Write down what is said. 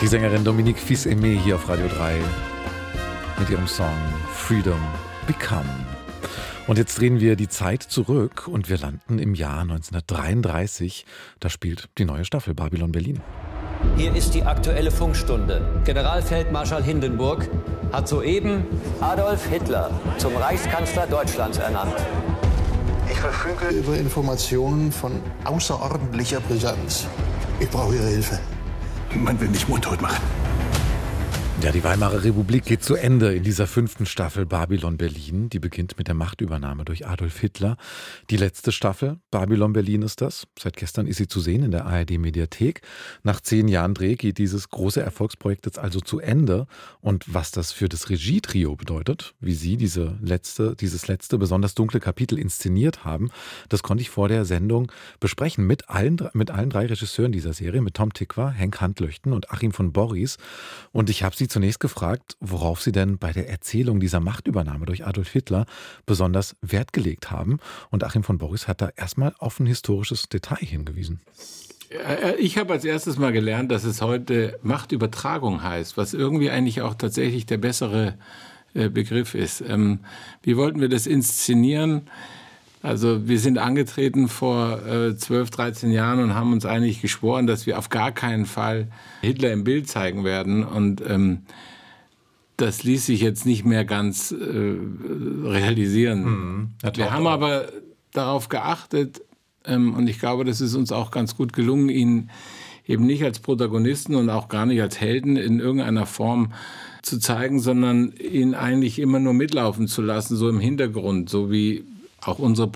Die Sängerin Dominique Fils-Aimé hier auf Radio 3 mit ihrem Song Freedom Become. Und jetzt drehen wir die Zeit zurück und wir landen im Jahr 1933. Da spielt die neue Staffel Babylon Berlin. Hier ist die aktuelle Funkstunde. Generalfeldmarschall Hindenburg hat soeben Adolf Hitler zum Reichskanzler Deutschlands ernannt. Ich verfüge über Informationen von außerordentlicher Brisanz. Ich brauche Ihre Hilfe. Man will mich mundtot machen. Ja, die Weimarer Republik geht zu Ende in dieser 5. Staffel Babylon Berlin. Die beginnt mit der Machtübernahme durch Adolf Hitler. Die letzte Staffel Babylon Berlin ist das. Seit gestern ist sie zu sehen in der ARD-Mediathek. Nach 10 Jahren Dreh geht dieses große Erfolgsprojekt jetzt also zu Ende. Und was das für das Regietrio bedeutet, wie sie dieses letzte besonders dunkle Kapitel inszeniert haben, das konnte ich vor der Sendung besprechen mit allen 3 Regisseuren dieser Serie, mit Tom Tykwer, Henk Handlöchten und Achim von Borries. Und ich habe sie zunächst gefragt, worauf sie denn bei der Erzählung dieser Machtübernahme durch Adolf Hitler besonders Wert gelegt haben. Und Achim von Borries hat da erstmal auf ein historisches Detail hingewiesen. Ich habe als erstes mal gelernt, dass es heute Machtübertragung heißt, was irgendwie eigentlich auch tatsächlich der bessere Begriff ist. Wie wollten wir das inszenieren? Also wir sind angetreten vor 12, 13 Jahren und haben uns eigentlich geschworen, dass wir auf gar keinen Fall Hitler im Bild zeigen werden. Und das ließ sich jetzt nicht mehr ganz realisieren. Wir haben aber darauf geachtet, und ich glaube, das ist uns auch ganz gut gelungen, ihn eben nicht als Protagonisten und auch gar nicht als Helden in irgendeiner Form zu zeigen, sondern ihn eigentlich immer nur mitlaufen zu lassen, so im Hintergrund, so wie auch unsere